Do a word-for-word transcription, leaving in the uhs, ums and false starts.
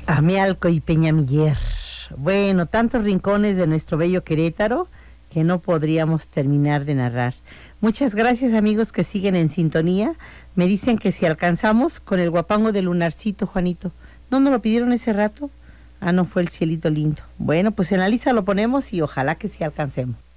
Amealco y Peñamiller. Bueno, tantos rincones de nuestro bello Querétaro que no podríamos terminar de narrar. Muchas gracias, amigos que siguen en sintonía. Me dicen que si alcanzamos con el guapango de Lunarcito, Juanito. ¿No nos lo pidieron ese rato? Ah, no, fue el cielito lindo. Bueno, pues en la lista lo ponemos y ojalá que sí alcancemos.